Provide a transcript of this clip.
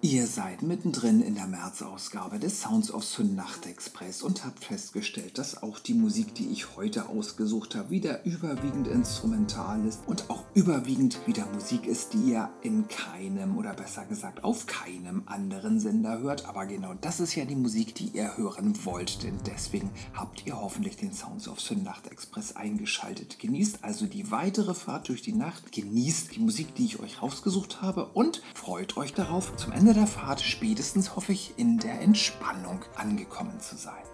Ihr seid mittendrin in der März-Ausgabe des Sounds of Nacht Express und habt festgestellt, dass auch die Musik, die ich heute ausgesucht habe, wieder überwiegend instrumental ist und auch überwiegend wieder Musik ist, die ihr in keinem oder besser gesagt auf keinem anderen Sender hört. Aber genau das ist ja die Musik, die ihr hören wollt, denn deswegen habt ihr hoffentlich den Sounds of Nacht Express eingeschaltet. Genießt also die weitere Fahrt durch die Nacht, genießt die Musik, die ich euch rausgesucht habe und freut euch darauf, zum Ende der Fahrt spätestens, hoffe ich, in der Entspannung angekommen zu sein.